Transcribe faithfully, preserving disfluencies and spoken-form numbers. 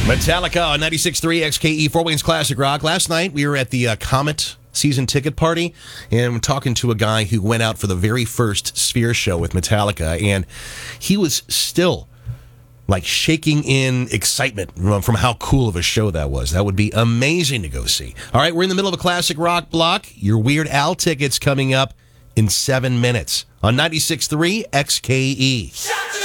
Metallica on ninety-six point three X K E, Fort Wayne's Classic Rock. Last night, we were at the uh, Comet season ticket party, and we're talking to a guy who went out for the very first Sphere show with Metallica, and he was still, like, shaking in excitement from how cool of a show that was. That would be amazing to go see. All right, we're in the middle of a classic rock block. Your Weird Al tickets coming up in seven minutes on ninety-six point three X K E.